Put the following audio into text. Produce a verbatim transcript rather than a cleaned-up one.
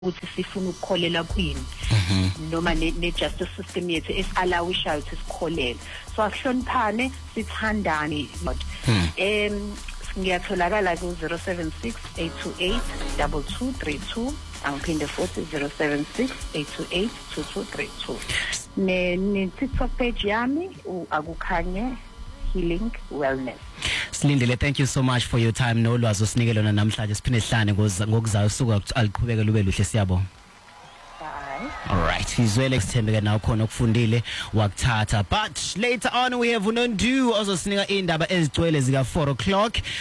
ukuthi sifuna ukukholela kwini noma ne justice system yethu esallowisha ukuthi sikholele so asihloniphane sithandane em ngiyatholakala ku zero seven six eight two eight two two three two angiphinde futhi zero seven six eight two eight two two three two ne ne TikTok page yami akukhanye Healing Wellness. Silindile, thank you so much for your time nolwazi osinike lona namhlanje siphinde sihlane ngokuzayo usuku aliqhubeke lube luhle siyabonga. All right, sizwele sithembeke nawe khona ukufundile wakuthatha but later on we have Unondu ozosinika indaba ezigcwele zika four o'clock.